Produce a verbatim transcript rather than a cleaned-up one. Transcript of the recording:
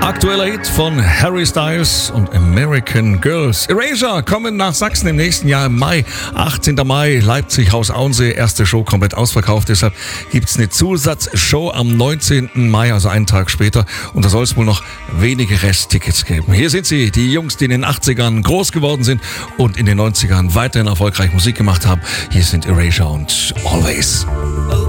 Aktueller Hit von Harry Styles und American Girls. Erasure kommen nach Sachsen im nächsten Jahr im Mai. achtzehnten Mai, Leipzig, Haus Auensee. Erste Show komplett ausverkauft. Deshalb gibt's eine Zusatzshow am neunzehnten Mai, also einen Tag später. Und da soll es wohl noch wenige Resttickets geben. Hier sind sie, die Jungs, die in den achtzigern groß geworden sind und in den neunzigern weiterhin erfolgreich Musik gemacht haben. Hier sind Erasure und Always.